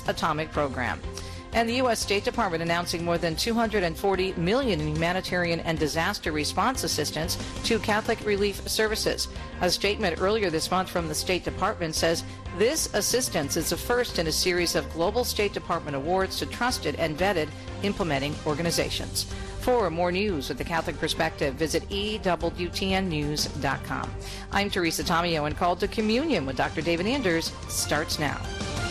atomic program. And the U.S. State Department announcing more than $240 million in humanitarian and disaster response assistance to Catholic Relief Services. A statement earlier this month from the State Department says this assistance is the first in a series of global State Department awards to trusted and vetted implementing organizations. For more news with the Catholic Perspective, visit EWTNnews.com. I'm Teresa Tomeo, and Called to Communion with Dr. David Anders starts now.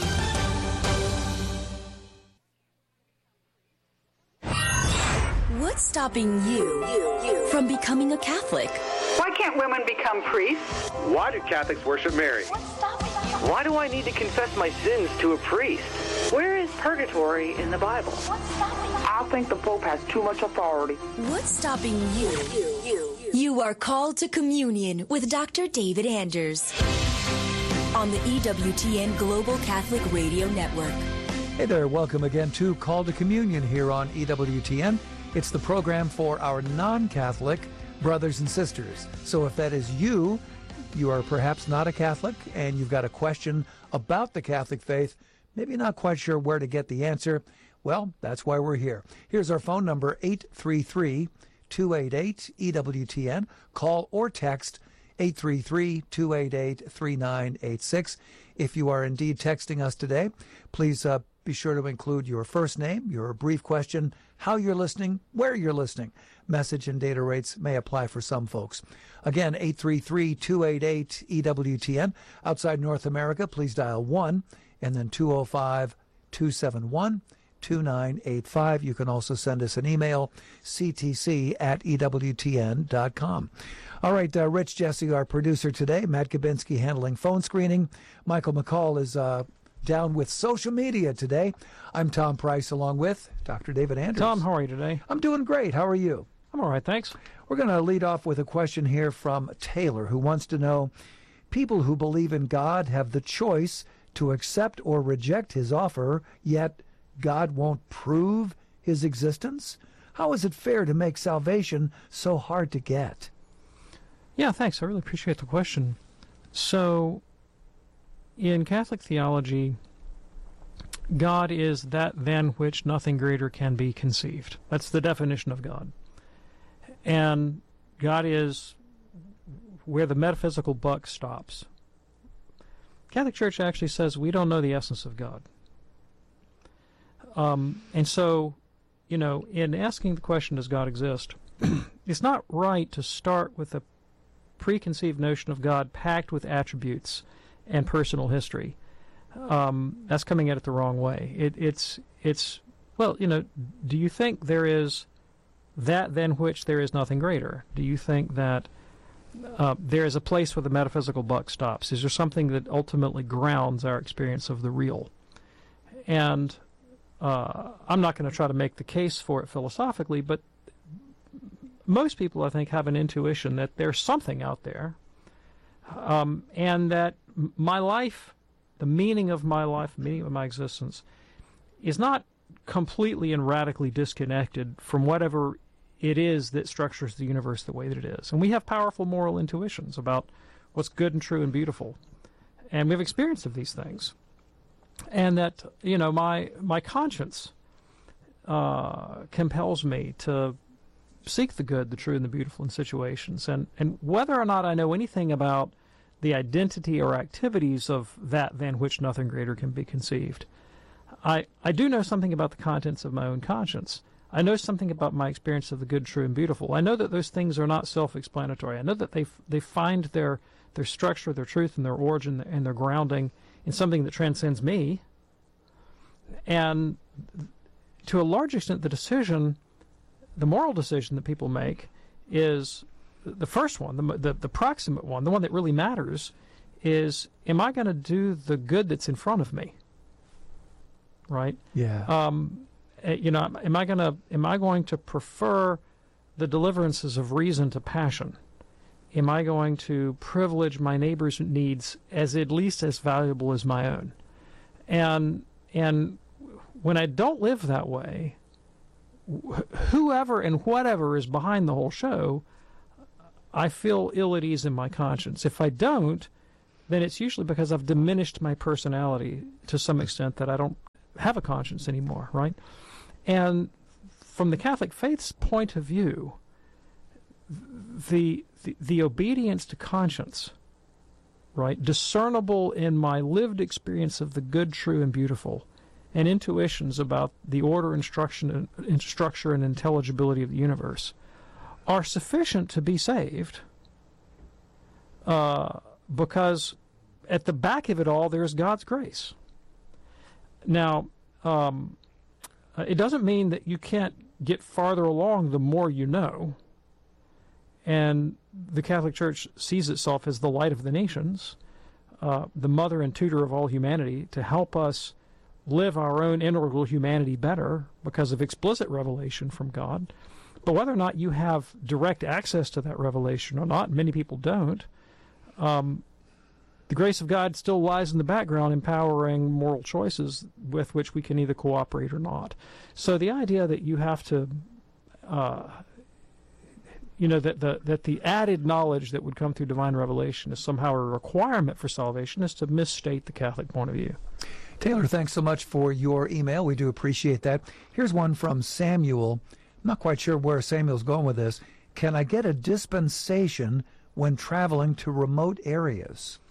What's stopping you from becoming a Catholic? Why can't women become priests? Why do Catholics worship Mary? What's stopping you? Why do I need to confess my sins to a priest? Where is purgatory in the Bible? What's stopping you? I think the Pope has too much authority. What's stopping you? You are called to communion with Dr. David Anders on the EWTN Global Catholic Radio Network. Hey there, welcome again to Call to Communion here on EWTN. It's the program for our non-Catholic brothers and sisters. So if that is you are perhaps not a Catholic and you've got a question about the Catholic faith, maybe not quite sure where to get the answer, well, that's why we're here. Here's our phone number, 833-288-EWTN. Call or text 833-288-3986. If you are indeed texting us today, please be sure to include your first name, your brief question, how you're listening, where you're listening. Message and data rates may apply for some folks. Again, 833-288-EWTN. Outside North America, please dial 1 and then 205-271-2985. You can also send us an email, ctc@ewtn.com. All right, Rich Jesse, our producer today, Matt Kabinski handling phone screening. Michael McCall is down with social media today. I'm Tom Price along with Dr. David Anders. Tom, how are you today? I'm doing great. How are you? I'm all right, thanks. We're going to lead off with a question here from Taylor, who wants to know, people who believe in God have the choice to accept or reject his offer, yet God won't prove his existence? How is it fair to make salvation so hard to get? Yeah, thanks. I really appreciate the question. So, in Catholic theology, God is that than which nothing greater can be conceived. That's the definition of God. And God is where the metaphysical buck stops. Catholic Church actually says we don't know the essence of God. And so, in asking the question, does God exist, it's not right to start with a preconceived notion of God packed with attributes and personal history. That's coming at it the wrong way. It's do you think there is that than which there is nothing greater? Do you think that there is a place where the metaphysical buck stops? Is there something that ultimately grounds our experience of the real? And I'm not going to try to make the case for it philosophically, but most people, I think, have an intuition that there's something out there, and that my life, the meaning of my life, the meaning of my existence, is not completely and radically disconnected from whatever it is that structures the universe the way that it is. And we have powerful moral intuitions about what's good and true and beautiful. And we have experience of these things. And that, my conscience compels me to seek the good, the true, and the beautiful in situations. And whether or not I know anything about the identity or activities of that than which nothing greater can be conceived, I do know something about the contents of my own conscience. I know something about my experience of the good, true, and beautiful. I know that those things are not self-explanatory. I know that they find their structure, their truth, and their origin, and their grounding in something that transcends me. And to a large extent, the moral decision that people make is the first one, the proximate one, the one that really matters, is, am I going to do the good that's in front of me? Right? Yeah. Am I going to prefer the deliverances of reason to passion? Am I going to privilege my neighbor's needs as at least as valuable as my own? And when I don't live that way, whoever and whatever is behind the whole show, I feel ill at ease in my conscience. If I don't, then it's usually because I've diminished my personality to some extent, that I don't have a conscience anymore, right? And from the Catholic faith's point of view, the obedience to conscience, right, discernible in my lived experience of the good, true, and beautiful, and intuitions about the order and structure and intelligibility of the universe, are sufficient to be saved, because at the back of it all, there's God's grace. Now, it doesn't mean that you can't get farther along the more you know. And the Catholic Church sees itself as the light of the nations, the mother and tutor of all humanity, to help us live our own integral humanity better because of explicit revelation from God. But whether or not you have direct access to that revelation or not, many people don't, the grace of God still lies in the background, empowering moral choices with which we can either cooperate or not. So the idea that you have to, that the added knowledge that would come through divine revelation is somehow a requirement for salvation is to misstate the Catholic point of view. Taylor, thanks so much for your email. We do appreciate that. Here's one from Samuel. I'm not quite sure where Samuel's going with this. Can I get a dispensation when traveling to remote areas?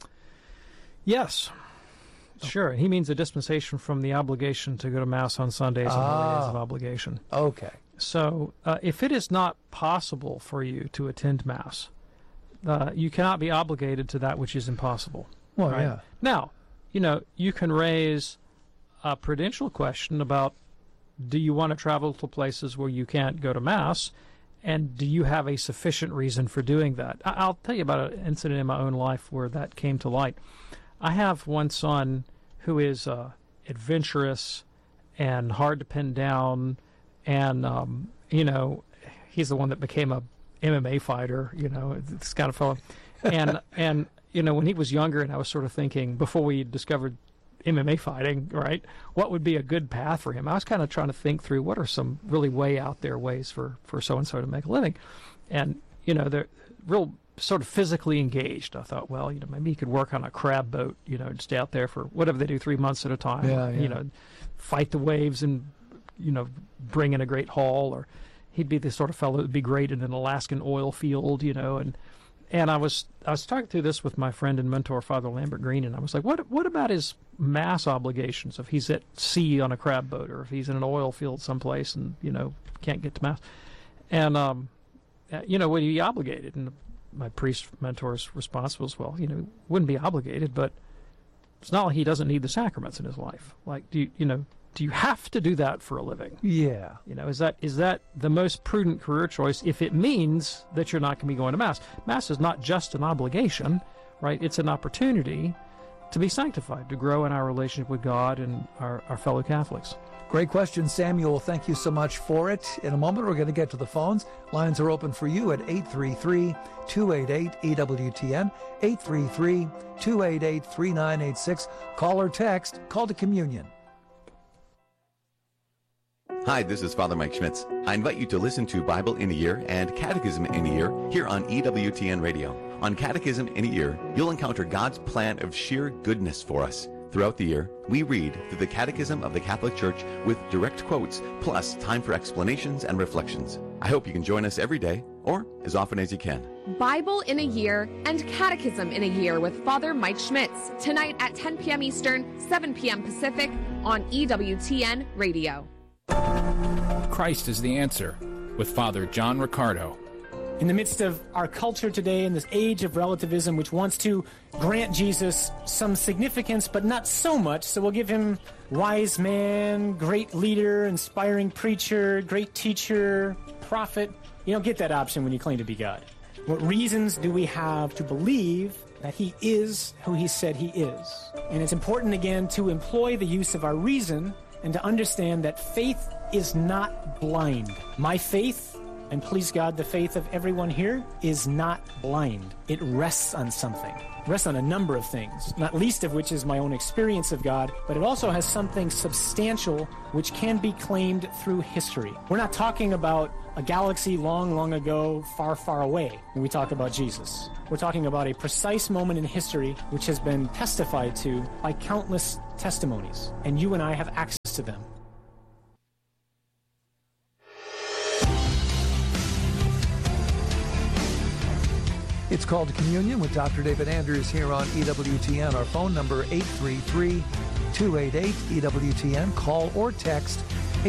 Yes. Sure. He means a dispensation from the obligation to go to Mass on Sundays and holy days of obligation. Okay. So if it is not possible for you to attend Mass, you cannot be obligated to that which is impossible. Well, right? Yeah. Now, you can raise a prudential question about, do you want to travel to places where you can't go to Mass, and do you have a sufficient reason for doing that? I'll tell you about an incident in my own life where that came to light. I have one son who is adventurous and hard to pin down, and, he's the one that became a MMA fighter, this kind of fellow. And when he was younger, and I was sort of thinking, before we discovered MMA fighting, right, what would be a good path for him? I was kind of trying to think through what are some really way out there ways for so-and-so to make a living. And, they're real sort of physically engaged. I thought, well, maybe he could work on a crab boat, stay out there for whatever they do 3 months at a time, fight the waves and, bring in a great haul, or he'd be the sort of fellow that would be great in an Alaskan oil field, and I was talking through this with my friend and mentor, Father Lambert Green, and I was like, what about his Mass obligations if he's at sea on a crab boat, or if he's in an oil field someplace and, can't get to Mass? And, would he be obligated? And my priest mentor's response was, well, wouldn't be obligated, but it's not like he doesn't need the sacraments in his life. Like, do you have to do that for a living? Yeah. Is that the most prudent career choice if it means that you're not going to be going to Mass? Mass is not just an obligation, right? It's an opportunity to be sanctified, to grow in our relationship with God and our fellow Catholics. Great question, Samuel. Thank you so much for it. In a moment, we're going to get to the phones. Lines are open for you at 833-288-EWTN, 833-288-3986. Call or text. Call to communion. Hi, this is Father Mike Schmitz. I invite you to listen to Bible in a Year and Catechism in a Year here on EWTN Radio. On Catechism in a Year, you'll encounter God's plan of sheer goodness for us. Throughout the year, we read through the Catechism of the Catholic Church with direct quotes, plus time for explanations and reflections. I hope you can join us every day, or as often as you can. Bible in a Year and Catechism in a Year with Father Mike Schmitz, tonight at 10 p.m. Eastern, 7 p.m. Pacific, on EWTN Radio. Christ is the answer, with Father John Riccardo. In the midst of our culture today, in this age of relativism, which wants to grant Jesus some significance, but not so much, so we'll give him wise man, great leader, inspiring preacher, great teacher, prophet. You don't get that option when you claim to be God. What reasons do we have to believe that he is who he said he is? And it's important, again, to employ the use of our reason and to understand that faith is not blind. My faith, and please God, the faith of everyone here, is not blind. It rests on something. It rests on a number of things, not least of which is my own experience of God, but it also has something substantial which can be claimed through history. We're not talking about a galaxy long, long ago, far, far away when we talk about Jesus. We're talking about a precise moment in history which has been testified to by countless testimonies, and you and I have access to them. It's called Communion with Dr. David Anders here on EWTN. Our phone number, 833-288-EWTN. Call or text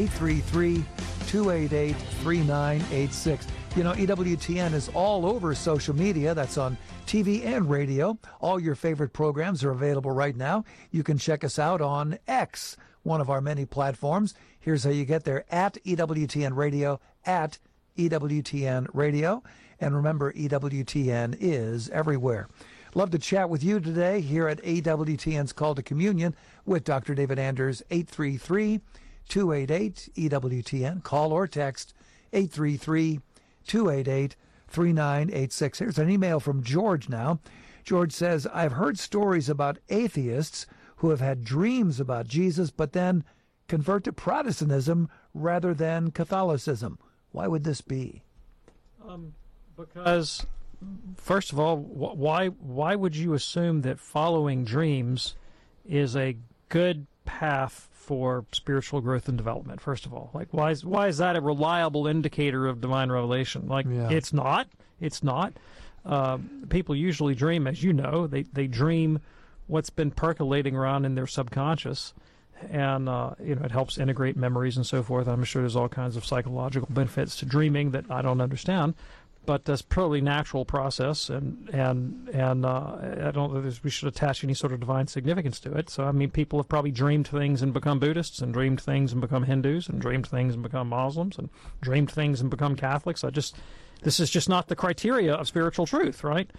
833-288-3986. You know, EWTN is all over social media. That's on TV and radio. All your favorite programs are available right now. You can check us out on X, one of our many platforms. Here's how you get there, at EWTN Radio, at EWTN Radio. And remember, EWTN is everywhere. Love to chat with you today here at EWTN's Call to Communion with Dr. David Anders, 833-288-EWTN. Call or text 833-288-3986. Here's an email from George now. George says, I've heard stories about atheists who have had dreams about Jesus, but then convert to Protestantism rather than Catholicism. Why would this be? Because, first of all, why would you assume that following dreams is a good path for spiritual growth and development? First of all, like why is that a reliable indicator of divine revelation? Like It's not. It's not. People usually dream, as you know, they dream what's been percolating around in their subconscious. And, it helps integrate memories and so forth. I'm sure there's all kinds of psychological benefits to dreaming that I don't understand. But that's probably natural process, and I don't know that we should attach any sort of divine significance to it. So, I mean, people have probably dreamed things and become Buddhists, and dreamed things and become Hindus, and dreamed things and become Muslims, and dreamed things and become Catholics. This is just not the criteria of spiritual truth, right?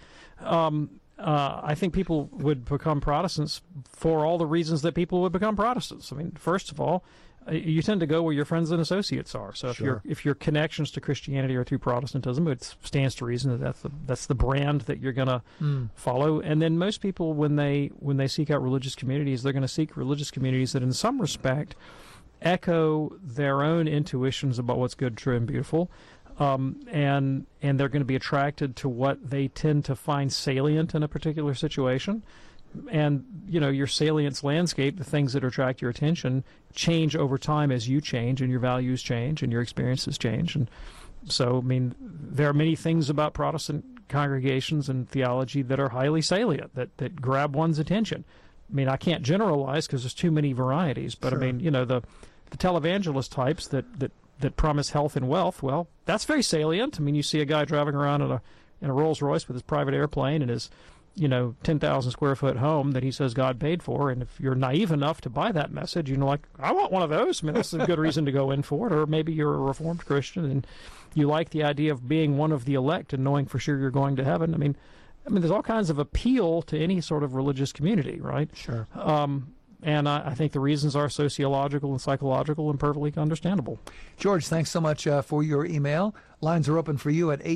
I think people would become Protestants for all the reasons that people would become Protestants. I mean, first of all, you tend to go where your friends and associates are. So if your connections to Christianity are through Protestantism, it stands to reason that that's the brand that you're going to follow. And then most people, when they seek out religious communities, they're going to seek religious communities that in some respect echo their own intuitions about what's good, true, and beautiful. And they're going to be attracted to what they tend to find salient in a particular situation. And, your salience landscape, the things that attract your attention, change over time as you change, and your values change, and your experiences change. And so, I mean, there are many things about Protestant congregations and theology that are highly salient, that grab one's attention. I mean, I can't generalize because there's too many varieties, but I mean, the televangelist types that promise health and wealth, well, that's very salient. I mean, you see a guy driving around in a Rolls Royce with his private airplane and his 10,000 square foot home that he says God paid for, and if you're naive enough to buy that message, like, I want one of those. I mean, that's a good reason to go in for it. Or maybe you're a Reformed Christian and you like the idea of being one of the elect and knowing for sure you're going to heaven. I mean, there's all kinds of appeal to any sort of religious community, right? Sure. And I think the reasons are sociological and psychological and perfectly understandable. George, thanks so much for your email. Lines are open for you at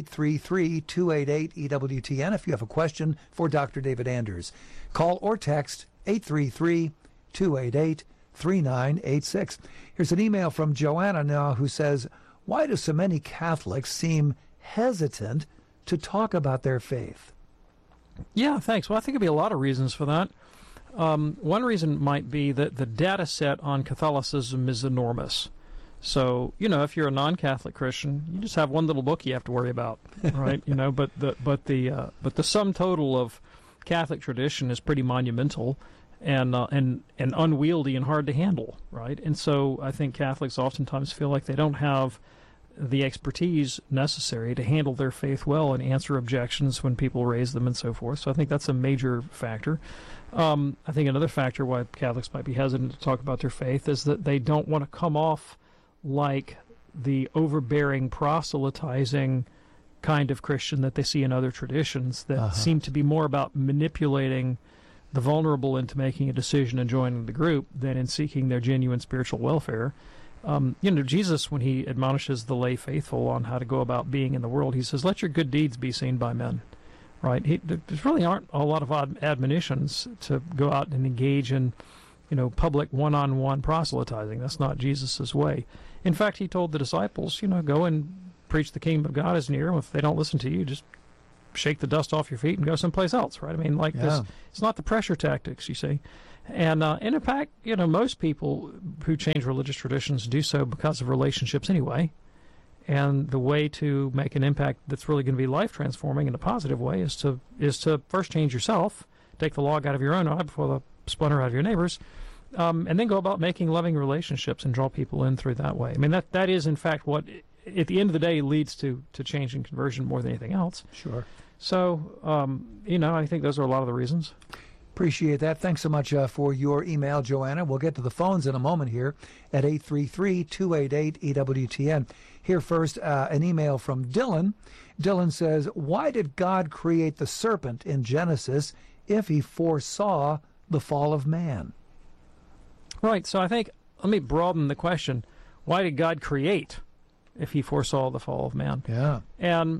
833-288-EWTN if you have a question for Dr. David Anders. Call or text 833-288-3986. Here's an email from Joanna now who says, why do so many Catholics seem hesitant to talk about their faith? Yeah, thanks. Well, I think there'd be a lot of reasons for that. One reason might be that the data set on Catholicism is enormous. So, if you're a non-Catholic Christian, you just have one little book you have to worry about, right? But the sum total of Catholic tradition is pretty monumental and unwieldy and hard to handle, right? And so I think Catholics oftentimes feel like they don't have the expertise necessary to handle their faith well and answer objections when people raise them and so forth. So I think that's a major factor. I think another factor why Catholics might be hesitant to talk about their faith is that they don't want to come off like the overbearing, proselytizing kind of Christian that they see in other traditions that seem to be more about manipulating the vulnerable into making a decision and joining the group than in seeking their genuine spiritual welfare. Jesus, when he admonishes the lay faithful on how to go about being in the world, he says, let your good deeds be seen by men. Right? There really aren't a lot of admonitions to go out and engage in, public one-on-one proselytizing. That's not Jesus' way. In fact, he told the disciples, go and preach the kingdom of God is near. If they don't listen to you, just shake the dust off your feet and go someplace else, right? I mean, this, it's not the pressure tactics, you see. And in fact, most people who change religious traditions do so because of relationships anyway. And the way to make an impact that's really going to be life-transforming in a positive way is to first change yourself, take the log out of your own eye before the splinter out of your neighbor's, and then go about making loving relationships and draw people in through that way. I mean, that is, in fact, what, at the end of the day, leads to change and conversion more than anything else. Sure. So, I think those are a lot of the reasons. Appreciate that. Thanks so much for your email, Joanna. We'll get to the phones in a moment here at 833-288-EWTN. Here first, an email from Dylan. Dylan says, why did God create the serpent in Genesis if he foresaw the fall of man? Right. So I think, let me broaden the question. Why did God create if he foresaw the fall of man? Yeah. And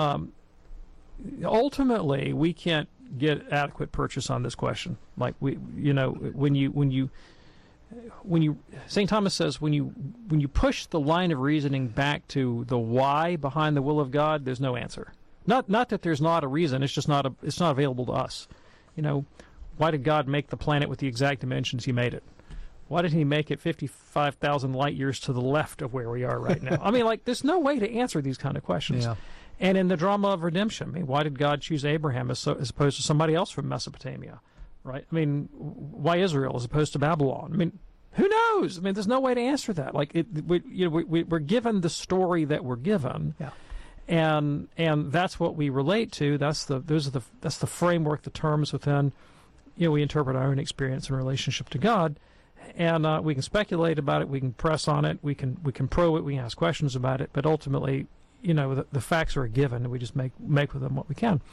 ultimately, we can't get adequate purchase on this question. Like when you St. Thomas says when you push the line of reasoning back to the why behind the will of God, there's no answer. Not that there's not a reason, it's just not available to us. Why did God make the planet with the exact dimensions he made it? Why did he make it 55,000 light years to the left of where we are right now? I mean, there's no way to answer these kind of questions. Yeah. And in the drama of redemption, I mean, why did God choose Abraham as opposed to somebody else from Mesopotamia, right? I mean, why Israel as opposed to Babylon? I mean, who knows? I mean, there's no way to answer that. We're given the story that we're given, yeah. and that's what we relate to. That's the framework, the terms within. We interpret our own experience in relationship to God, and we can speculate about it. We can press on it. We can probe it. We can ask questions about it. But ultimately, the facts are a given, and we just make with them what we can.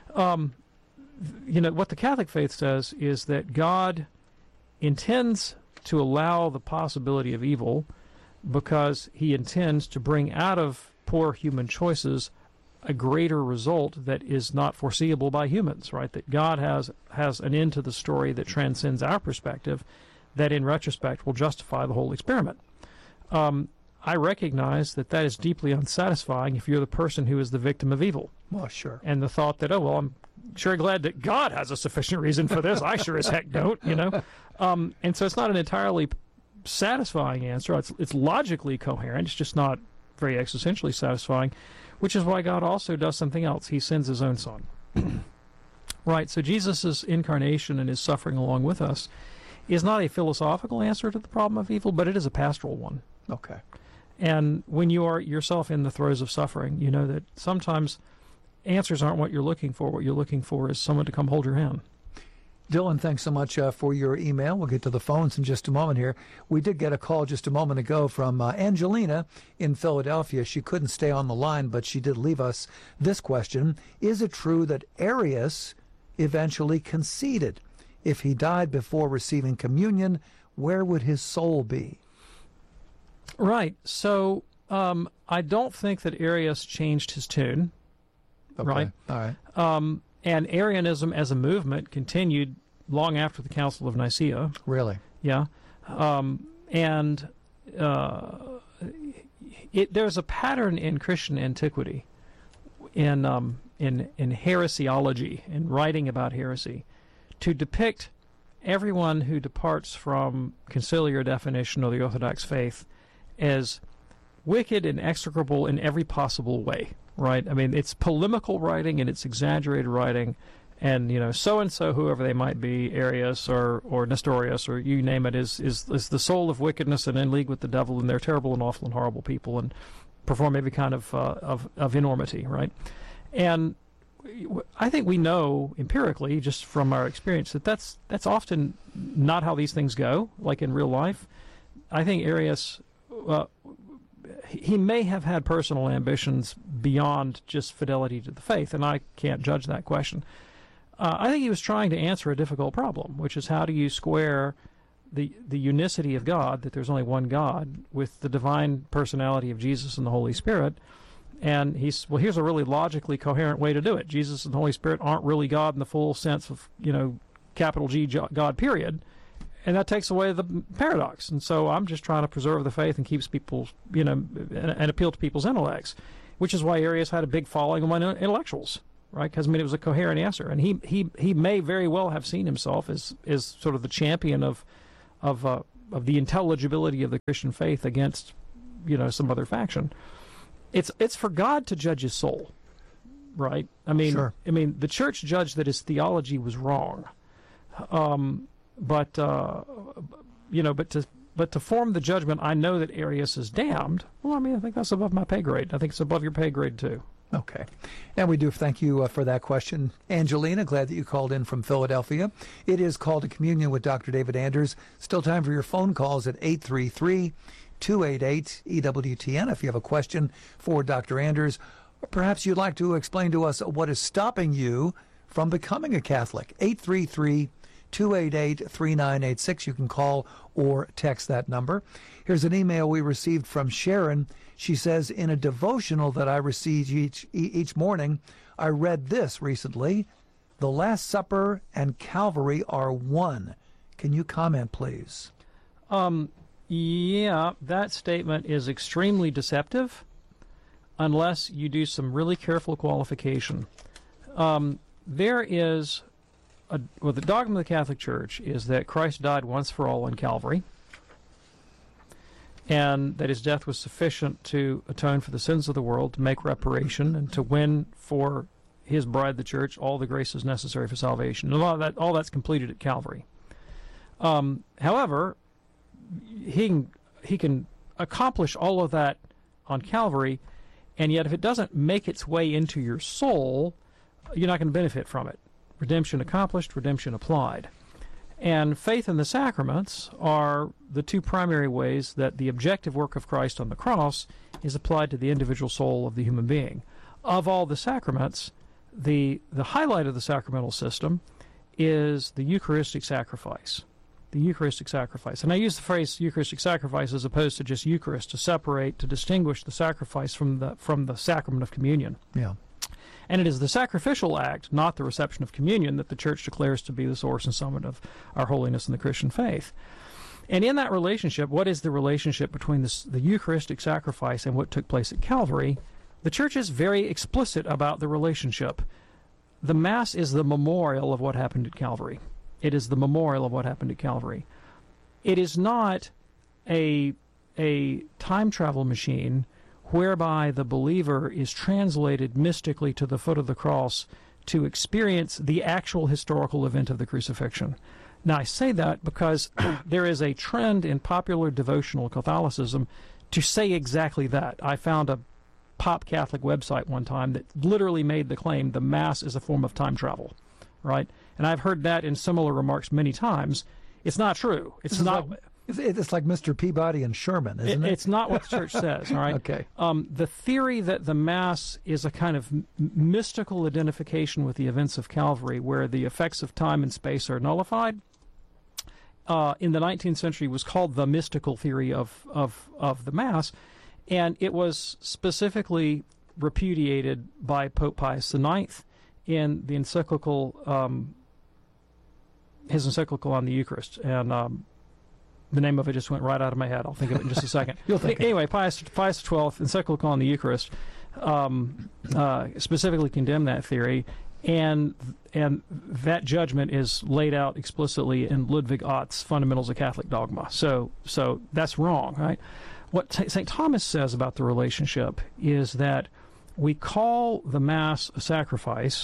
What the Catholic faith says is that God intends to allow the possibility of evil because he intends to bring out of poor human choices a greater result that is not foreseeable by humans, right? That God has an end to the story that transcends our perspective, that in retrospect will justify the whole experiment. I recognize that is deeply unsatisfying if you're the person who is the victim of evil. Well, sure. And the thought that, I'm sure glad that God has a sufficient reason for this. I sure as heck don't, And so it's not an entirely satisfying answer. It's logically coherent. It's just not very existentially satisfying, which is why God also does something else. He sends his own son. Right, so Jesus' incarnation and his suffering along with us is not a philosophical answer to the problem of evil, but it is a pastoral one. Okay. And when you are yourself in the throes of suffering, you know that sometimes answers aren't what you're looking for. What you're looking for is someone to come hold your hand. Dylan, thanks so much for your email. We'll get to the phones in just a moment here. We did get a call just a moment ago from Angelina in Philadelphia. She couldn't stay on the line, but she did leave us this question. Is it true that Arius eventually conceded? If he died before receiving communion, where would his soul be? Right. So I don't think that Arius changed his tune. Okay. Right. All right. And Arianism as a movement continued long after the Council of Nicaea. Really? Yeah. There's a pattern in Christian antiquity, in heresiology, in writing about heresy, to depict everyone who departs from conciliar definition or the Orthodox faith as wicked and execrable in every possible way. Right? I mean, it's polemical writing and it's exaggerated writing, and so-and-so, whoever they might be, Arius or Nestorius or you name it, is the soul of wickedness and in league with the devil, and they're terrible and awful and horrible people and perform every kind of enormity, right? And I think we know empirically, just from our experience, that that's often not how these things go, like in real life. I think Arius... he may have had personal ambitions beyond just fidelity to the faith, and I can't judge that question. I think he was trying to answer a difficult problem, which is how do you square the unicity of God, that there's only one God, with the divine personality of Jesus and the Holy Spirit. And here's a really logically coherent way to do it. Jesus and the Holy Spirit aren't really God in the full sense of, capital G God, period. And that takes away the paradox. And so I'm just trying to preserve the faith and keeps people, and appeal to people's intellects, which is why Arius had a big following among intellectuals. right? Because, I mean, it was a coherent answer. And he may very well have seen himself as sort of the champion of the intelligibility of the Christian faith against, some other faction. It's for God to judge his soul, right? I mean, sure. The church judged that his theology was wrong. But to form the judgment, I know that Arius is damned. Well, I think that's above my pay grade. I think it's above your pay grade, too. Okay. And we do thank you for that question. Angelina, glad that you called in from Philadelphia. It is Call to Communion with Dr. David Anders. Still time for your phone calls at 833-288-EWTN if you have a question for Dr. Anders. Or perhaps you'd like to explain to us what is stopping you from becoming a Catholic. 833-288-3986. You can call or text that number. Here's an email we received from Sharon. She says, in a devotional that I receive each morning, I read this recently: the Last Supper and Calvary are one. Can you comment, please? Yeah, that statement is extremely deceptive unless you do some really careful qualification. There is the dogma of the Catholic Church is that Christ died once for all on Calvary, and that his death was sufficient to atone for the sins of the world, to make reparation, and to win for his bride, the church, all the graces necessary for salvation. And all that's completed at Calvary. However, he can accomplish all of that on Calvary, and yet if it doesn't make its way into your soul, you're not going to benefit from it. Redemption accomplished, redemption applied. And faith in the sacraments are the two primary ways that the objective work of Christ on the cross is applied to the individual soul of the human being. Of all the sacraments, the highlight of the sacramental system is the Eucharistic sacrifice. The Eucharistic sacrifice. And I use the phrase Eucharistic sacrifice as opposed to just Eucharist to distinguish the sacrifice from the sacrament of communion. Yeah. And it is the sacrificial act, not the reception of communion, that the Church declares to be the source and summit of our holiness in the Christian faith. And in that relationship, what is the relationship between the Eucharistic sacrifice and what took place at Calvary? The Church is very explicit about the relationship. The Mass is the memorial of what happened at Calvary. It is the memorial of what happened at Calvary. It is not a time travel machine whereby the believer is translated mystically to the foot of the cross to experience the actual historical event of the crucifixion. Now, I say that because there is a trend in popular devotional Catholicism to say exactly that. I found a pop Catholic website one time that literally made the claim the Mass is a form of time travel, right? And I've heard that in similar remarks many times. It's not true. It's not... It's like Mr. Peabody and Sherman, isn't it? It's not what the Church says, all right? Okay. The theory that the Mass is a kind of mystical identification with the events of Calvary, where the effects of time and space are nullified, in the 19th century was called the mystical theory of the Mass, and it was specifically repudiated by Pope Pius IX in the encyclical, his encyclical on the Eucharist, and the name of it just went right out of my head. I'll think of it in just a second. You'll think anyway, Pius XII, encyclical on the Eucharist, specifically condemned that theory, and that judgment is laid out explicitly in Ludwig Ott's Fundamentals of Catholic Dogma. So that's wrong, right? What St. Thomas says about the relationship is that we call the Mass a sacrifice,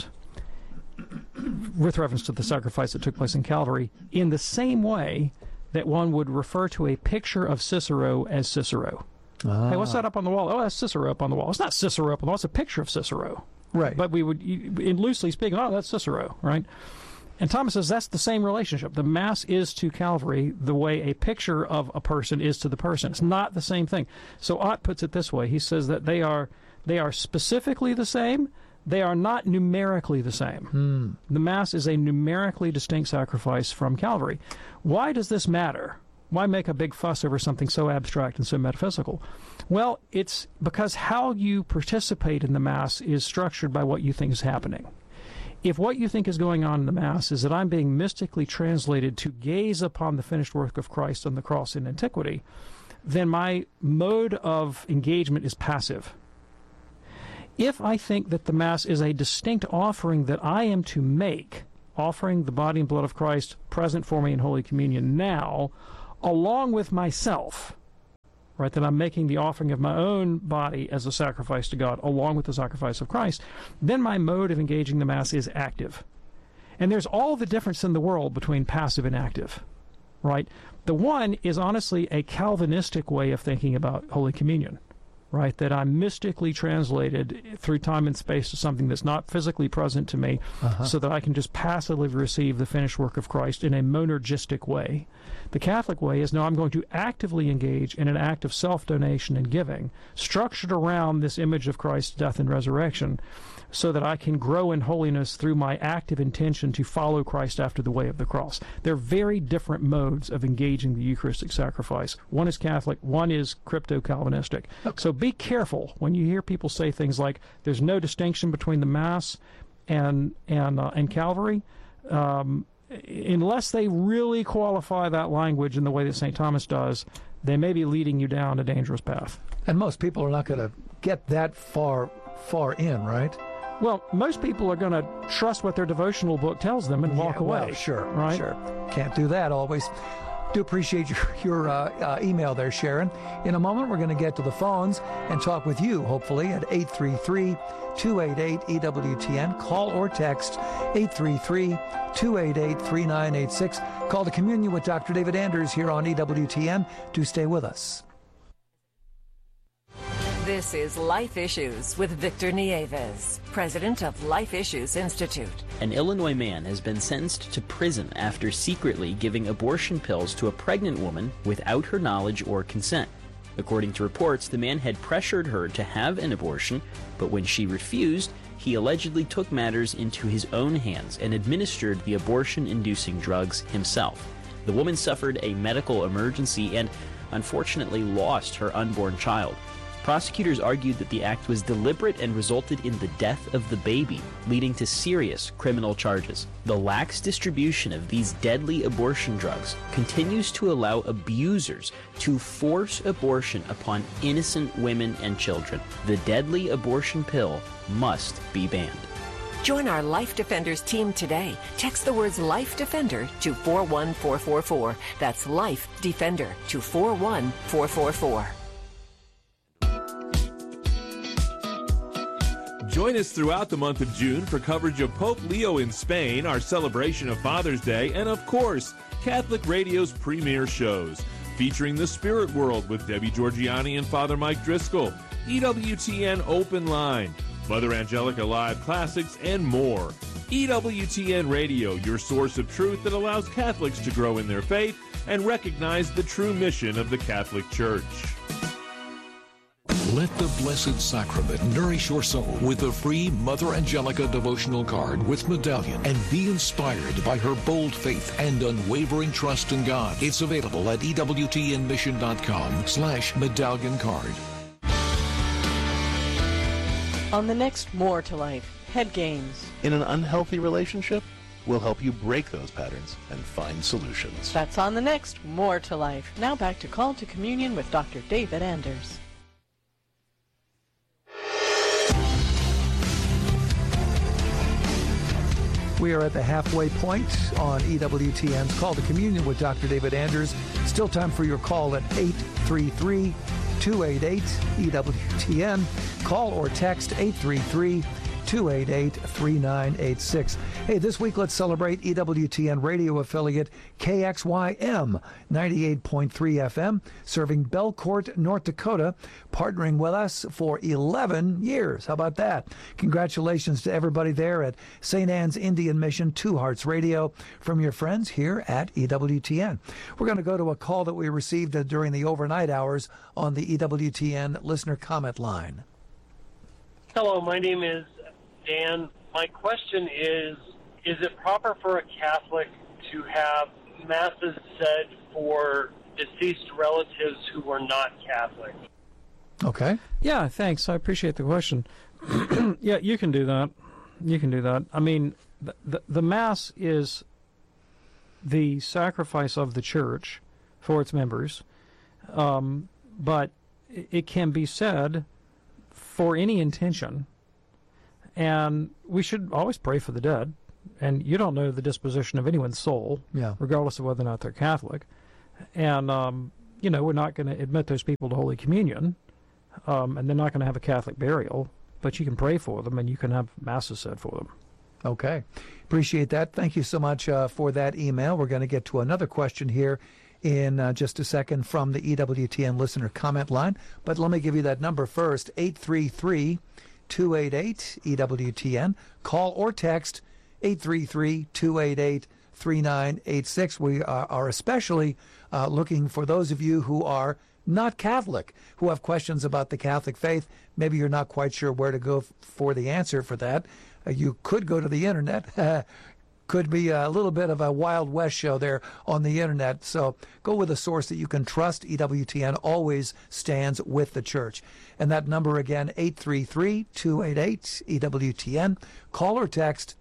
with reference to the sacrifice that took place in Calvary, in the same way that one would refer to a picture of Cicero as Cicero. Hey, what's that up on the wall? Oh, that's Cicero up on the wall. It's not Cicero up on the wall. It's a picture of Cicero. Right. But we would, in loosely speaking, oh, that's Cicero, right? And Thomas says that's the same relationship. The Mass is to Calvary the way a picture of a person is to the person. It's not the same thing. So Ott puts it this way. He says that they are specifically the same. They are not numerically the same. The Mass is a numerically distinct sacrifice from Calvary. Why does this matter? Why make a big fuss over something so abstract and so metaphysical? Well, it's because how you participate in the Mass is structured by what you think is happening. If what you think is going on in the Mass is that I'm being mystically translated to gaze upon the finished work of Christ on the cross in antiquity, then my mode of engagement is passive. If I think that the Mass is a distinct offering that I am to make, offering the body and blood of Christ present for me in Holy Communion now, along with myself, right, that I'm making the offering of my own body as a sacrifice to God, along with the sacrifice of Christ, then my mode of engaging the Mass is active. And there's all the difference in the world between passive and active, right? The one is honestly a Calvinistic way of thinking about Holy Communion, right? That I'm mystically translated through time and space to something that's not physically present to me, so that I can just passively receive the finished work of Christ in a monergistic way. The Catholic way is, no, I'm going to actively engage in an act of self-donation and giving, structured around this image of Christ's death and resurrection, so that I can grow in holiness through my active intention to follow Christ after the way of the cross. They're very different modes of engaging the Eucharistic sacrifice. One is Catholic, one is crypto-Calvinistic. So be careful when you hear people say things like, there's no distinction between the Mass and Calvary. Unless they really qualify that language in the way that St. Thomas does, they may be leading you down a dangerous path. And most people are not going to get that far in, right? Well, most people are going to trust what their devotional book tells them and walk away. Well, sure, right? Sure. Can't do that always. Do appreciate your email there, Sharon. In a moment, we're going to get to the phones and talk with you, hopefully, at 833-288-EWTN. Call or text 833-288-3986. Call to Communion with Dr. David Anders here on EWTN. Do stay with us. This is Life Issues with Victor Nieves, president of Life Issues Institute. An Illinois man has been sentenced to prison after secretly giving abortion pills to a pregnant woman without her knowledge or consent. According to reports, the man had pressured her to have an abortion, but when she refused, he allegedly took matters into his own hands and administered the abortion-inducing drugs himself. The woman suffered a medical emergency and unfortunately lost her unborn child. Prosecutors argued that the act was deliberate and resulted in the death of the baby, leading to serious criminal charges. The lax distribution of these deadly abortion drugs continues to allow abusers to force abortion upon innocent women and children. The deadly abortion pill must be banned. Join our Life Defenders team today. Text the words Life Defender to 41444. That's Life Defender to 41444. Join us throughout the month of June for coverage of Pope Leo in Spain, our celebration of Father's Day, and of course, Catholic Radio's premier shows, featuring The Spirit World with Debbie Georgiani and Father Mike Driscoll, EWTN Open Line, Mother Angelica Live Classics, and more. EWTN Radio, your source of truth that allows Catholics to grow in their faith and recognize the true mission of the Catholic Church. Let the Blessed Sacrament nourish your soul with the free Mother Angelica devotional card with medallion, and be inspired by her bold faith and unwavering trust in God. It's available at EWTNmission.com/medallion card. On the next More to Life, head games. In an unhealthy relationship, we'll help you break those patterns and find solutions. That's on the next More to Life. Now back to Call to Communion with Dr. David Anders. We are at the halfway point on EWTN's Call to Communion with Dr. David Anders. Still time for your call at 833-288-EWTN. Call or text 833-288-3986. Hey, this week let's celebrate EWTN radio affiliate KXYM 98.3 FM, serving Belcourt, North Dakota, partnering with us for 11 years. How about that? Congratulations to everybody there at St. Anne's Indian Mission, Two Hearts Radio, from your friends here at EWTN. We're going to go to a call that we received during the overnight hours on the EWTN listener comment line. Hello, my name is Dan. My question is it proper for a Catholic to have masses said for deceased relatives who are not Catholic? Okay. Yeah, thanks. I appreciate the question. Yeah, you can do that. You can do that. I mean, the Mass is the sacrifice of the Church for its members, but it can be said for any intention And we should always pray for the dead. And you don't know the disposition of anyone's soul, regardless of whether or not they're Catholic. And, we're not going to admit those people to Holy Communion, and they're not going to have a Catholic burial, but you can pray for them, and you can have masses said for them. Okay. Appreciate that. Thank you so much for that email. We're going to get to another question here in just a second from the EWTN listener comment line. But let me give you that number first, 833-288-EWTN. Call or text 833-288-3986. We are especially looking for those of you who are not Catholic, who have questions about the Catholic faith. Maybe you're not quite sure where to go for the answer for that. You could go to the internet. Could be a little bit of a Wild West show there on the internet. So go with a source that you can trust. EWTN always stands with the church. And that number again, 833-288-EWTN. Call or text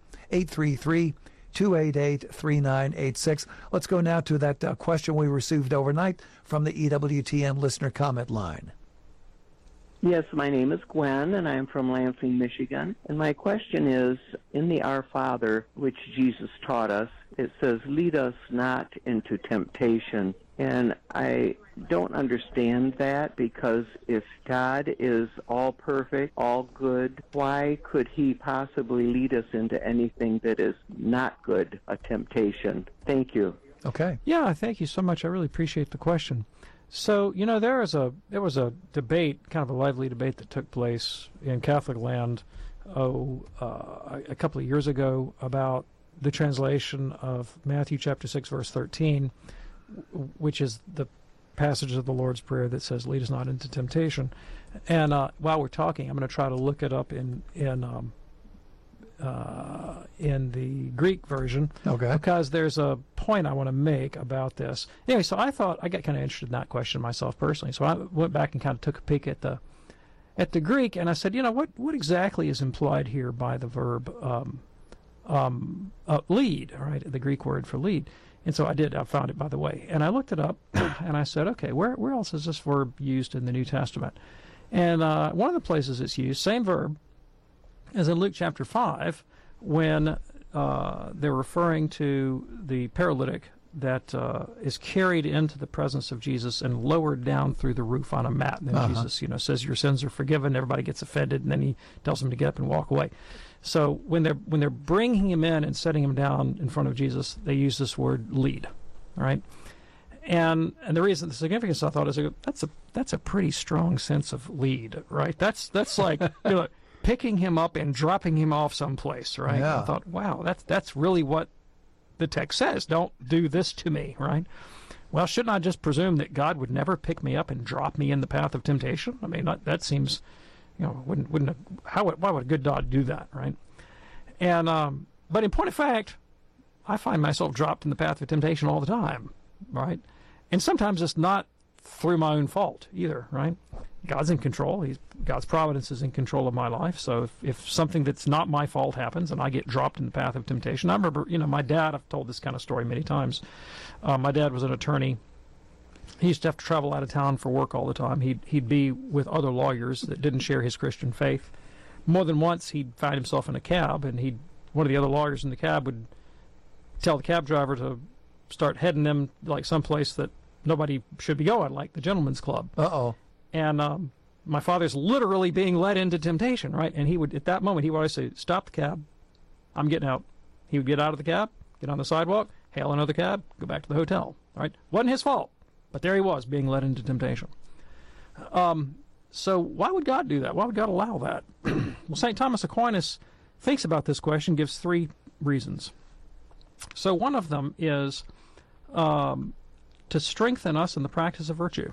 833-288-3986. Let's go now to that question we received overnight from the EWTN listener comment line. Yes, my name is Gwen, and I am from Lansing, Michigan. And my question is, in the Our Father, which Jesus taught us, it says, lead us not into temptation. And I don't understand that, because if God is all perfect, all good, why could he possibly lead us into anything that is not good, a temptation? Thank you. Okay. Yeah, thank you so much. I really appreciate the question. So, there was a debate, kind of a lively debate that took place in Catholic land a couple of years ago about the translation of Matthew chapter 6, verse 13, which is the passage of the Lord's Prayer that says, lead us not into temptation. And while we're talking, I'm going to try to look it up in the Greek version, because there's a point I want to make about this. Anyway, so I got kind of interested in that question myself personally. So I went back and kind of took a peek at the Greek, and I said, what exactly is implied here by the verb lead, right? The Greek word for lead. And so I found it, by the way. And I looked it up, and I said, okay, where else is this verb used in the New Testament? And one of the places it's used, same verb, as in Luke chapter 5, when they're referring to the paralytic that is carried into the presence of Jesus and lowered down through the roof on a mat. And then Jesus, says, your sins are forgiven. Everybody gets offended, and then he tells them to get up and walk away. So when they're bringing him in and setting him down in front of Jesus, they use this word lead, right? And the reason, the significance, I thought, is that's a pretty strong sense of lead, right? That's like picking him up and dropping him off someplace, right? Yeah. I thought, wow, that's really what the text says. Don't do this to me, right? Well, shouldn't I just presume that God would never pick me up and drop me in the path of temptation? I mean, that seems, why would a good God do that, right? And but in point of fact, I find myself dropped in the path of temptation all the time, right? And sometimes it's not through my own fault either, right? God's in control. God's providence is in control of my life. So if something that's not my fault happens and I get dropped in the path of temptation, I remember, my dad, I've told this kind of story many times. My dad was an attorney. He used to have to travel out of town for work all the time. He'd be with other lawyers that didn't share his Christian faith. More than once, he'd find himself in a cab, and one of the other lawyers in the cab would tell the cab driver to start heading them like someplace that nobody should be going, like the gentleman's club. Uh-oh. And my father's literally being led into temptation, right? And he would, at that moment, he would always say, stop the cab. I'm getting out. He would get out of the cab, get on the sidewalk, hail another cab, go back to the hotel, right? Wasn't his fault, but there he was being led into temptation. So why would God do that? Why would God allow that? Well, St. Thomas Aquinas thinks about this question, gives three reasons. So one of them is to strengthen us in the practice of virtue.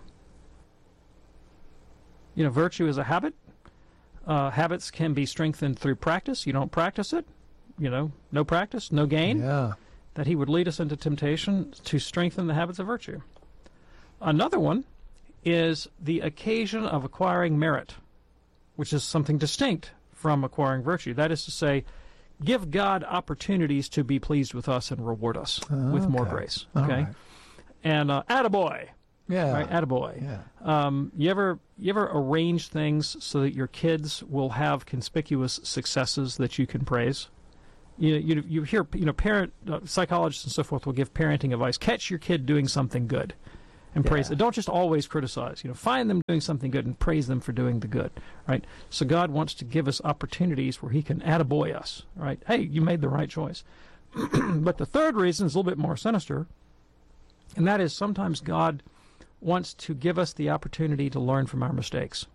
Virtue is a habit. Habits can be strengthened through practice. You don't practice it, no practice, no gain. Yeah. That he would lead us into temptation to strengthen the habits of virtue. Another one is the occasion of acquiring merit, which is something distinct from acquiring virtue. That is to say, give God opportunities to be pleased with us and reward us with more grace. Okay? Right. And attaboy, Yeah. Right? Attaboy. Yeah. You ever arrange things so that your kids will have conspicuous successes that you can praise? You hear parent psychologists and so forth will give parenting advice. Catch your kid doing something good, and praise it. Don't just always criticize. Find them doing something good and praise them for doing the good. Right. So God wants to give us opportunities where He can attaboy us. Right. Hey, you made the right choice. But the third reason is a little bit more sinister, and that is sometimes God wants to give us the opportunity to learn from our mistakes,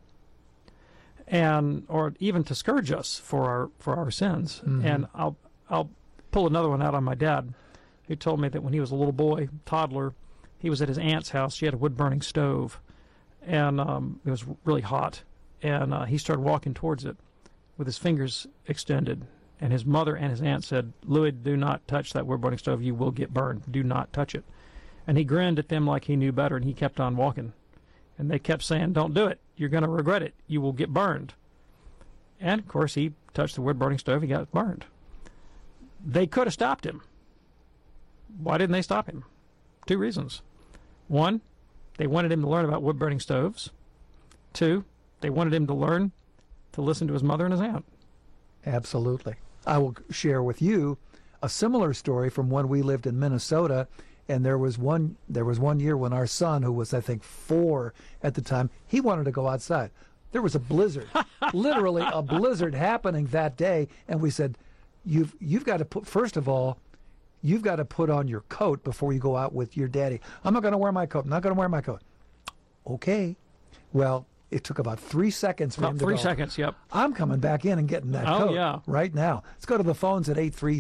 or even to scourge us for our sins. Mm-hmm. And I'll pull another one out on my dad, who told me that when he was a little boy, toddler, he was at his aunt's house. She had a wood-burning stove, and it was really hot. And he started walking towards it with his fingers extended. And his mother and his aunt said, "Louis, do not touch that wood-burning stove. You will get burned. Do not touch it." And he grinned at them like he knew better, and he kept on walking. And they kept saying, "Don't do it. You're going to regret it. You will get burned." And, of course, he touched the wood-burning stove. He got burned. They could have stopped him. Why didn't they stop him? 2 reasons. 1, they wanted him to learn about wood-burning stoves. 2, they wanted him to learn to listen to his mother and his aunt. Absolutely. I will share with you a similar story from when we lived in Minnesota. And there was one year when our son, who was I think 4 at the time, he wanted to go outside. There was a blizzard, literally a blizzard happening that day, and we said, "You've got to put, first of all, you've got to put on your coat before you go out with your daddy." "I'm not going to wear my coat. I'm not going to wear my coat." Okay. Well, it took about 3 seconds for him to go. 3 seconds, yep. "I'm coming back in and getting that coat right now." Let's go to the phones at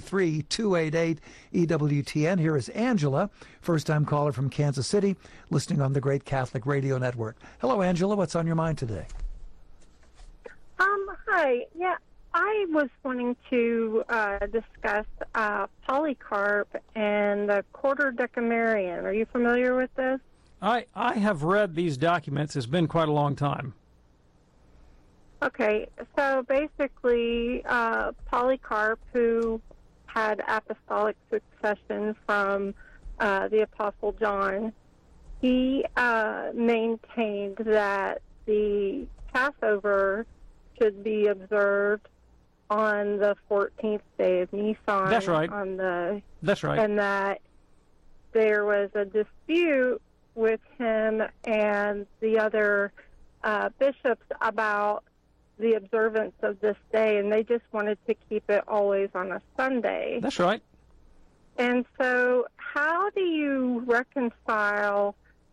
833-288-EWTN. Here is Angela, first-time caller from Kansas City, listening on the Great Catholic Radio Network. Hello, Angela. What's on your mind today? Hi. Yeah, I was wanting to discuss Polycarp and the Quarter-Decamerion. Are you familiar with this? I have read these documents. It's been quite a long time. Okay, so basically, Polycarp, who had apostolic succession from the Apostle John, he maintained that the Passover should be observed on the 14th day of Nisan. That's right. That's right. And that there was a dispute with him and the other bishops about the observance of this day, and they just wanted to keep it always on a Sunday. That's right. And so how do you reconcile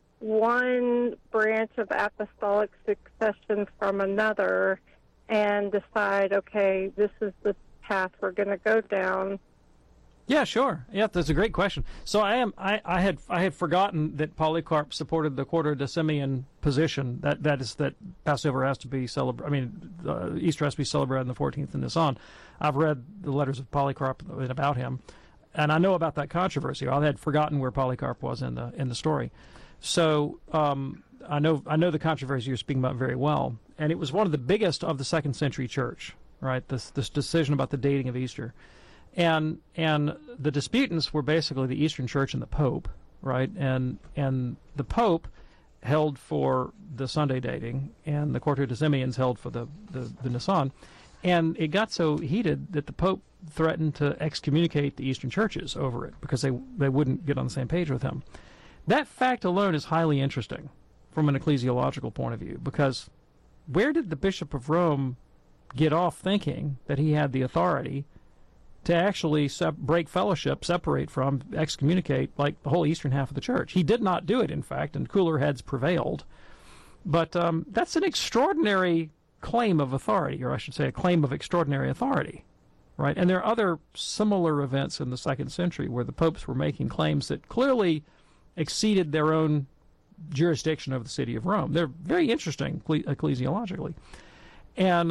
one branch of apostolic succession from another and decide, okay, this is the path we're going to go down? Yeah, sure. Yeah, that's a great question. So I had forgotten that Polycarp supported the Quarter-Decemerion position. That is that Passover has to be Easter has to be celebrated on the 14th of Nisan. I've read the letters of Polycarp about him, and I know about that controversy. I had forgotten where Polycarp was in the story. So I know the controversy you're speaking about very well, and it was one of the biggest of the 2nd century church. Right, this decision about the dating of Easter. And the disputants were basically the Eastern Church and the Pope, right? And the Pope held for the Sunday dating, and the Quarter-Decemerians held for the Nisan. And it got so heated that the Pope threatened to excommunicate the Eastern churches over it because they wouldn't get on the same page with him. That fact alone is highly interesting from an ecclesiological point of view, because where did the Bishop of Rome get off thinking that he had the authority to actually break fellowship, separate from, excommunicate, like the whole eastern half of the church? He did not do it, in fact, and cooler heads prevailed. But that's an extraordinary claim of authority, or I should say a claim of extraordinary authority, right? And there are other similar events in the 2nd century where the popes were making claims that clearly exceeded their own jurisdiction of the city of Rome. They're very interesting ecclesiologically. And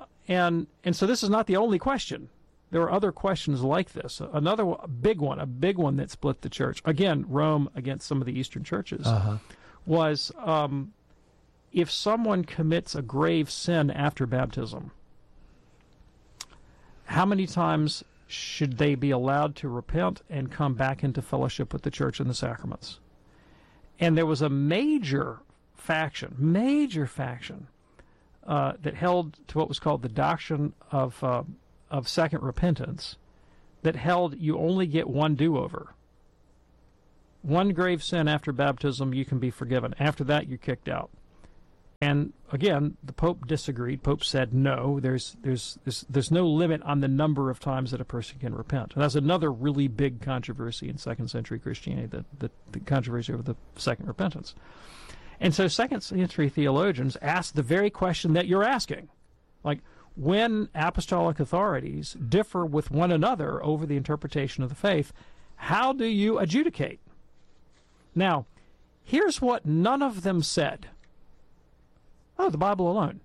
so this is not the only question. There are other questions like this. Another big one that split the church, again, Rome against some of the Eastern churches, was if someone commits a grave sin after baptism, how many times should they be allowed to repent and come back into fellowship with the church and the sacraments? And there was a major faction that held to what was called the doctrine of second repentance, that held you only get one do-over. One grave sin after baptism, you can be forgiven. After that, you're kicked out. And again, the Pope disagreed. Pope said no. There's no limit on the number of times that a person can repent. And that's another really big controversy in second century Christianity, the controversy over the second repentance. And so second century theologians asked the very question that you're asking. Like, when apostolic authorities differ with one another over the interpretation of the faith, how do you adjudicate? Now, here's what none of them said. Oh, the Bible alone.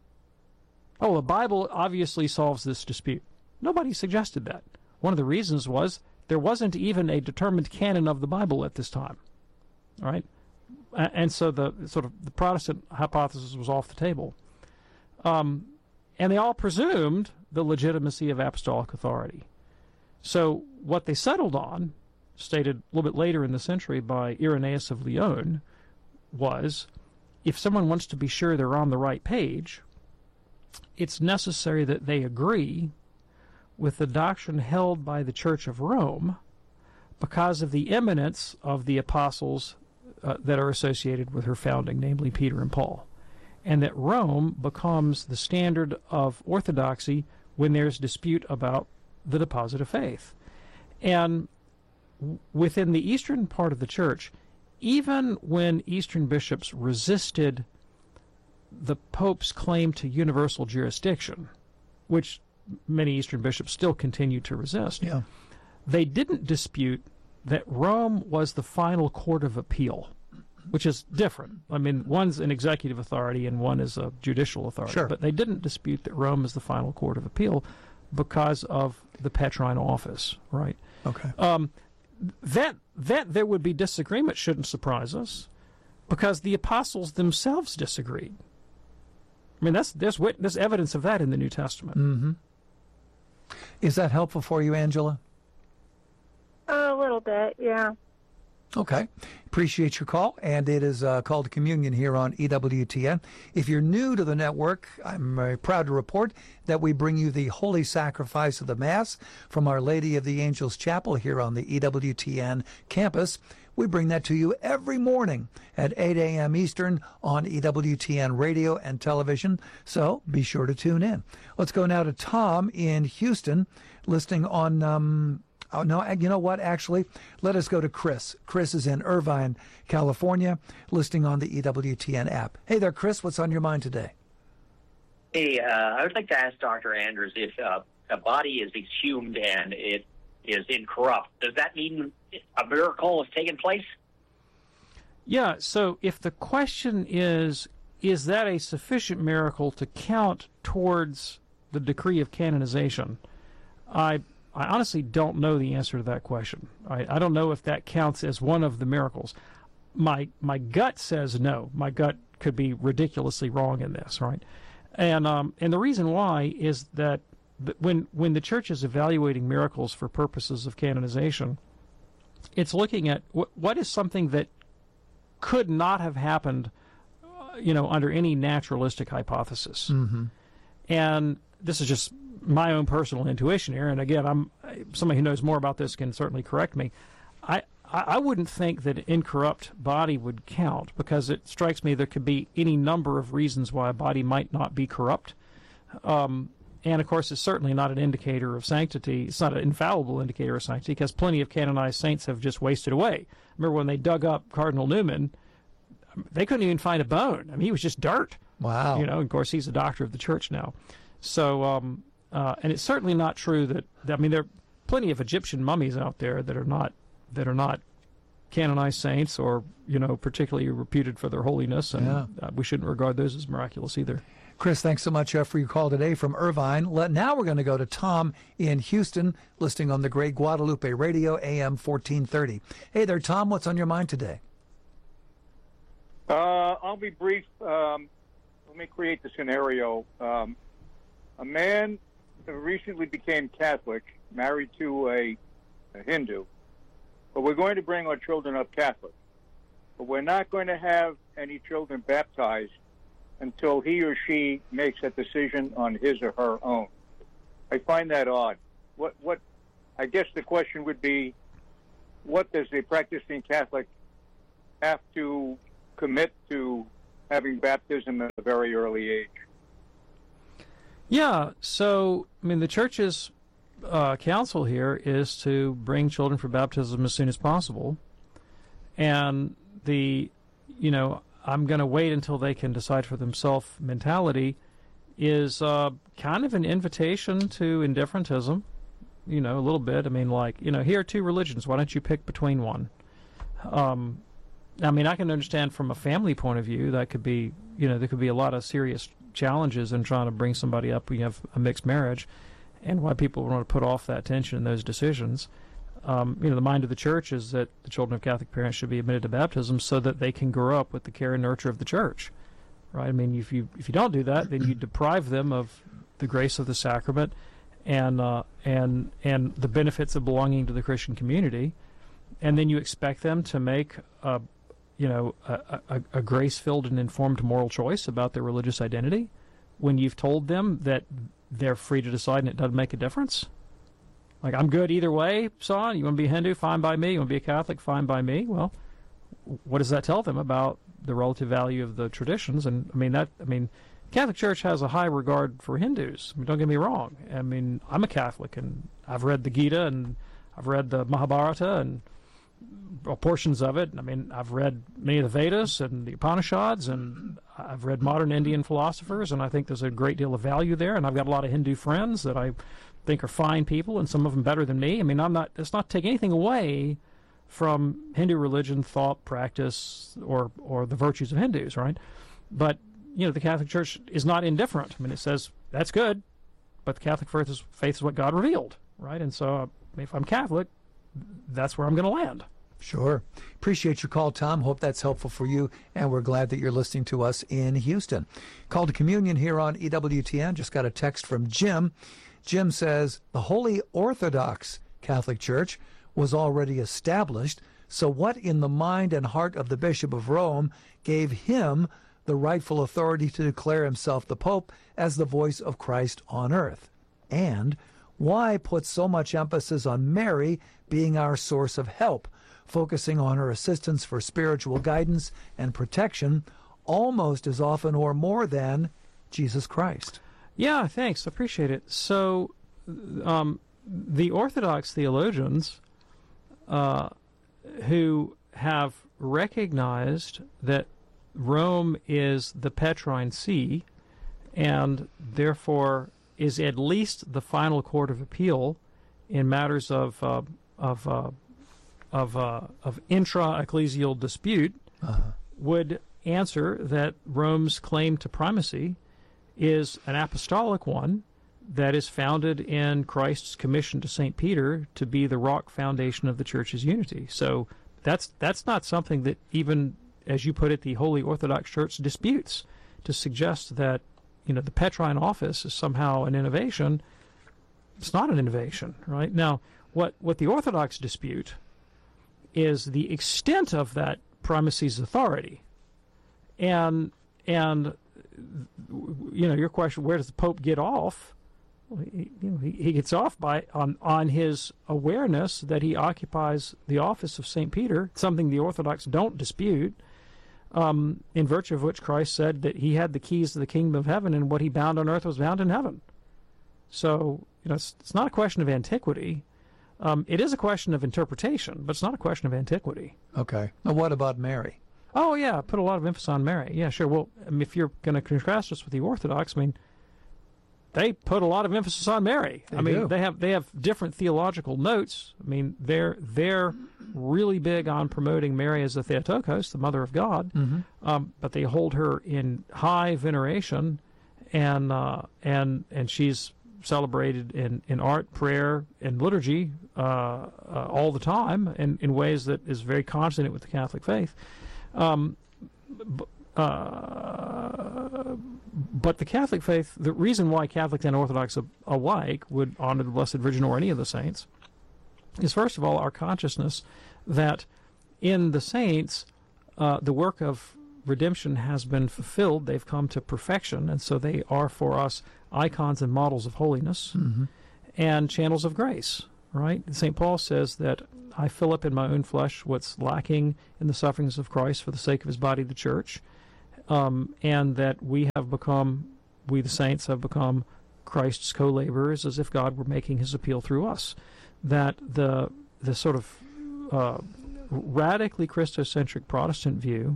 Oh, the Bible obviously solves this dispute. Nobody suggested that. One of the reasons was there wasn't even a determined canon of the Bible at this time. All right? And so the Protestant hypothesis was off the table. And they all presumed the legitimacy of apostolic authority. So what they settled on, stated a little bit later in the century by Irenaeus of Lyon, was if someone wants to be sure they're on the right page, it's necessary that they agree with the doctrine held by the Church of Rome because of the eminence of the apostles that are associated with her founding, namely Peter and Paul, and that Rome becomes the standard of orthodoxy when there's dispute about the deposit of faith. And within the eastern part of the church, even when Eastern bishops resisted the Pope's claim to universal jurisdiction, which many Eastern bishops still continue to resist, they didn't dispute that Rome was the final court of appeal, which is different. I mean, one's an executive authority and one is a judicial authority. Sure. But they didn't dispute that Rome is the final court of appeal because of the Petrine office, right? Okay. That there would be disagreement shouldn't surprise us, because the apostles themselves disagreed. I mean, there's evidence of that in the New Testament. Mm-hmm. Is that helpful for you, Angela? A little bit, yeah. Okay. Appreciate your call, and it is Call to Communion here on EWTN. If you're new to the network, I'm very proud to report that we bring you the Holy Sacrifice of the Mass from Our Lady of the Angels Chapel here on the EWTN campus. We bring that to you every morning at 8 a.m. Eastern on EWTN radio and television, so be sure to tune in. Let's go now to Tom in Houston, listening on... Oh, no, you know what, actually? Let us go to Chris. Chris is in Irvine, California, listening on the EWTN app. Hey there, Chris. What's on your mind today? Hey, I would like to ask Dr. Anders if a body is exhumed and it is incorrupt, does that mean a miracle has taken place? Yeah, so if the question is that a sufficient miracle to count towards the decree of canonization, I honestly don't know the answer to that question. I don't know if that counts as one of the miracles. My gut says no. My gut could be ridiculously wrong in this, right? And the reason why is that when the church is evaluating miracles for purposes of canonization, it's looking at what is something that could not have happened, under any naturalistic hypothesis. Mm-hmm. And this is just my own personal intuition here, and again, somebody who knows more about this can certainly correct me. I wouldn't think that an incorrupt body would count, because it strikes me there could be any number of reasons why a body might not be corrupt. And of course, it's certainly not an indicator of sanctity. It's not an infallible indicator of sanctity, because plenty of canonized saints have just wasted away. Remember when they dug up Cardinal Newman, they couldn't even find a bone. I mean, he was just dirt. Wow. Of course, he's a doctor of the church now. So, and it's certainly not true that there are plenty of Egyptian mummies out there that are not canonized saints or particularly reputed for their holiness, and we shouldn't regard those as miraculous either. Chris, thanks so much for your call today from Irvine. Now we're going to go to Tom in Houston, listening on the Great Guadalupe Radio, AM 1430. Hey there, Tom. What's on your mind today? I'll be brief. Let me create the scenario. A man recently became Catholic, married to a Hindu, but we're going to bring our children up Catholic. we're not going to have any children baptized until he or she makes a decision on his or her own. I find that odd. What? I guess the question would be, what does a practicing Catholic have to commit to having baptism at a very early age? Yeah, so, I mean, the Church's counsel here is to bring children for baptism as soon as possible. And I'm going to wait until they can decide for themselves mentality is kind of an invitation to indifferentism, a little bit. I mean, here are two religions. Why don't you pick between one? I mean, I can understand from a family point of view that could be, there could be a lot of serious challenges in trying to bring somebody up when you have a mixed marriage, and why people want to put off that tension in those decisions. The mind of the Church is that the children of Catholic parents should be admitted to baptism so that they can grow up with the care and nurture of the Church, right? I mean, if you don't do that, then you deprive them of the grace of the sacrament and the benefits of belonging to the Christian community, and then you expect them to make a grace-filled and informed moral choice about their religious identity when you've told them that they're free to decide and it doesn't make a difference. Like, I'm good either way, son. You want to be a Hindu? Fine by me. You want to be a Catholic? Fine by me. Well, what does that tell them about the relative value of the traditions? And Catholic Church has a high regard for Hindus. I mean, don't get me wrong. I mean, I'm a Catholic, and I've read the Gita, and I've read the Mahabharata, and portions of it. I mean, I've read many of the Vedas and the Upanishads, and I've read modern Indian philosophers, and I think there's a great deal of value there. And I've got a lot of Hindu friends that I think are fine people, and some of them better than me. I mean, it's not taking anything away from Hindu religion, thought, practice, or the virtues of Hindus, right? But, the Catholic Church is not indifferent. I mean, it says, that's good, but the Catholic faith is what God revealed, right? And so, if I'm Catholic, that's where I'm going to land. Sure. Appreciate your call, Tom. Hope that's helpful for you, and we're glad that you're listening to us in Houston. Call to Communion here on EWTN. Just got a text from Jim. Jim says, the Holy Orthodox Catholic Church was already established, so what in the mind and heart of the Bishop of Rome gave him the rightful authority to declare himself the Pope as the voice of Christ on earth? And why put so much emphasis on Mary being our source of help, focusing on her assistance for spiritual guidance and protection almost as often or more than Jesus Christ? Yeah, thanks. Appreciate it. So the Orthodox theologians who have recognized that Rome is the Petrine See and therefore is at least the final court of appeal in matters of intra-ecclesial dispute, would answer that Rome's claim to primacy is an apostolic one that is founded in Christ's commission to St. Peter to be the rock foundation of the Church's unity. So that's not something that even, as you put it, the Holy Orthodox Church disputes. To suggest that, the Petrine office is somehow an innovation, it's not an innovation, right? Now, what the Orthodox dispute is the extent of that primacy's authority. And your question, where does the Pope get off? Well, he gets off on his awareness that he occupies the office of St. Peter, something the Orthodox don't dispute, in virtue of which Christ said that he had the keys to the kingdom of heaven, and what he bound on earth was bound in heaven. So, it's not a question of antiquity. It is a question of interpretation, but it's not a question of antiquity. Okay. Now, what about Mary? Oh, yeah, put a lot of emphasis on Mary. Yeah, sure. Well, if you're going to contrast us with the Orthodox, they put a lot of emphasis on Mary. They have different theological notes. They're really big on promoting Mary as the Theotokos, the Mother of God, but they hold her in high veneration, and she's celebrated in art, prayer, and liturgy all the time, in ways that is very consonant with the Catholic faith. But the Catholic faith, the reason why Catholics and Orthodox alike would honor the Blessed Virgin or any of the saints is, first of all, our consciousness that in the saints the work of redemption has been fulfilled. They've come to perfection, and so they are for us icons and models of holiness and channels of grace, right? St. Paul says that I fill up in my own flesh what's lacking in the sufferings of Christ for the sake of his body, the church, and that we the saints have become Christ's co-laborers, as if God were making his appeal through us. That the sort of radically Christocentric Protestant view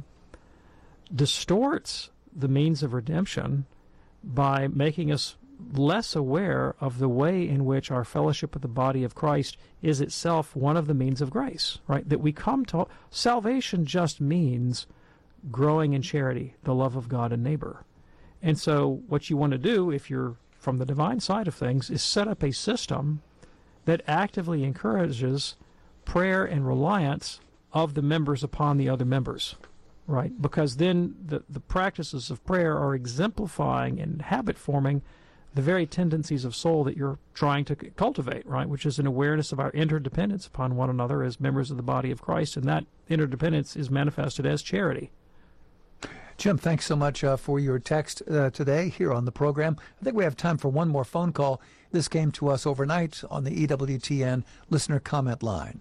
distorts the means of redemption by making us less aware of the way in which our fellowship with the body of Christ is itself one of the means of grace, right? That we come to salvation just means growing in charity, the love of God and neighbor. And so what you want to do, if you're from the divine side of things, is set up a system that actively encourages prayer and reliance of the members upon the other members, right? Because then the practices of prayer are exemplifying and habit-forming the very tendencies of soul that you're trying to cultivate, right? Which is an awareness of our interdependence upon one another as members of the body of Christ, and that interdependence is manifested as charity. Jim, thanks so much for your text today here on the program. I think we have time for one more phone call. This came to us overnight on the EWTN listener comment line.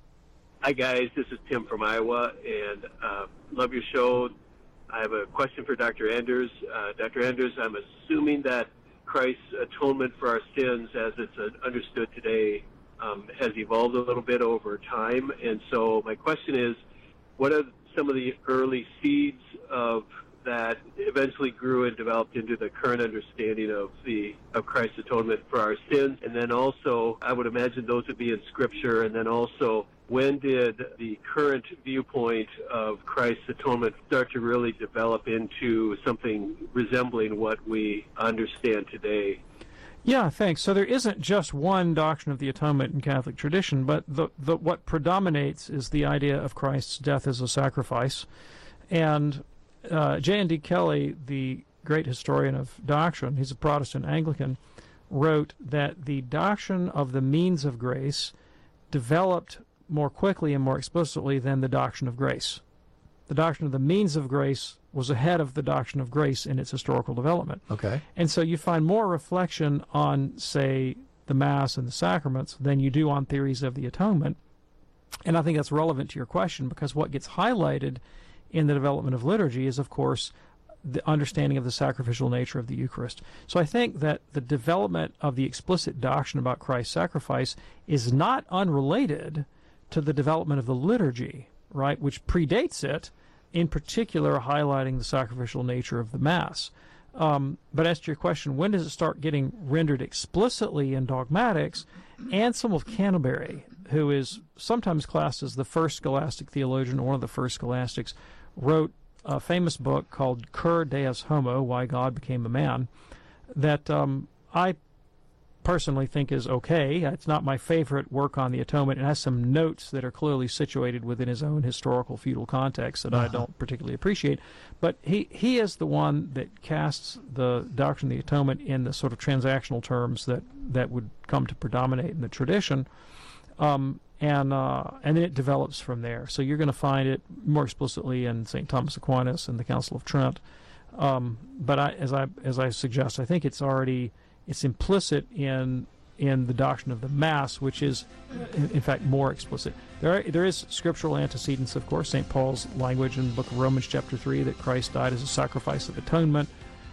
Hi, guys. This is Tim from Iowa, and love your show. I have a question for Dr. Anders. Dr. Anders, I'm assuming that Christ's atonement for our sins, as it's understood today, has evolved a little bit over time. And so my question is, what are some of the early seeds of that eventually grew and developed into the current understanding of Christ's atonement for our sins? And then also, I would imagine those would be in Scripture. And then also, when did the current viewpoint of Christ's atonement start to really develop into something resembling what we understand today? Yeah, thanks. So there isn't just one doctrine of the atonement in Catholic tradition, but what predominates is the idea of Christ's death as a sacrifice. And J.N.D. Kelly, the great historian of doctrine, he's a Protestant Anglican, wrote that the doctrine of the means of grace developed more quickly and more explicitly than the doctrine of grace. The doctrine of the means of grace was ahead of the doctrine of grace in its historical development. Okay. And so you find more reflection on, say, the Mass and the sacraments than you do on theories of the atonement. And I think that's relevant to your question, because what gets highlighted in the development of liturgy is, of course, the understanding of the sacrificial nature of the Eucharist. So I think that the development of the explicit doctrine about Christ's sacrifice is not unrelated to the development of the liturgy, right, which predates it, in particular highlighting the sacrificial nature of the Mass. But as to your question, when does it start getting rendered explicitly in dogmatics? Anselm of Canterbury, who is sometimes classed as the first scholastic theologian, or one of the first scholastics, wrote a famous book called Cur Deus Homo, Why God Became a Man, that I personally think is okay. It's not my favorite work on the atonement. It has some notes that are clearly situated within his own historical feudal context that I don't particularly appreciate. But he is the one that casts the doctrine of the atonement in the sort of transactional terms that would come to predominate in the tradition. And then it develops from there. So you're going to find it more explicitly in St. Thomas Aquinas and the Council of Trent. But as I suggest, I think it's implicit in the doctrine of the Mass, which is, in fact, more explicit. There is scriptural antecedents, of course. St. Paul's language in the book of Romans, chapter 3, that Christ died as a sacrifice of atonement.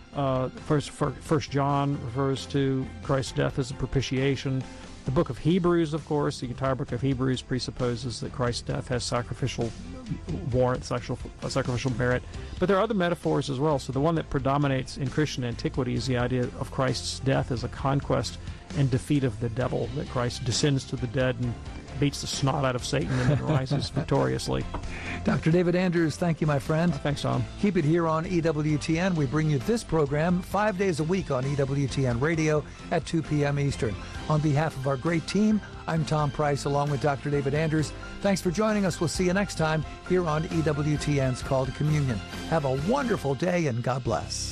First John refers to Christ's death as a propitiation. The book of Hebrews, of course, the entire book of Hebrews presupposes that Christ's death has sacrificial warrant, sacrificial merit. But there are other metaphors as well. So the one that predominates in Christian antiquity is the idea of Christ's death as a conquest and defeat of the devil, that Christ descends to the dead and beats the snot out of Satan and then rises victoriously. Dr. David Anders, thank you, my friend. Thanks, Tom. Keep it here on EWTN. We bring you this program 5 days a week on EWTN Radio at 2 p.m. Eastern. On behalf of our great team, I'm Tom Price, along with Dr. David Anders. Thanks for joining us. We'll see you next time here on EWTN's Call to Communion. Have a wonderful day, and God bless.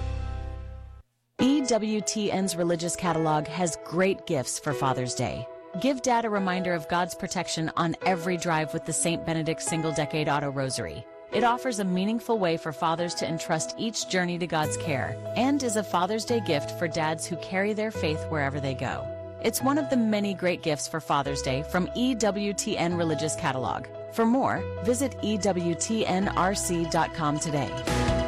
EWTN's religious catalog has great gifts for Father's Day. Give Dad a reminder of God's protection on every drive with the St. Benedict Single Decade Auto Rosary. It offers a meaningful way for fathers to entrust each journey to God's care and is a Father's Day gift for dads who carry their faith wherever they go. It's one of the many great gifts for Father's Day from EWTN Religious Catalog. For more, visit EWTNRC.com today.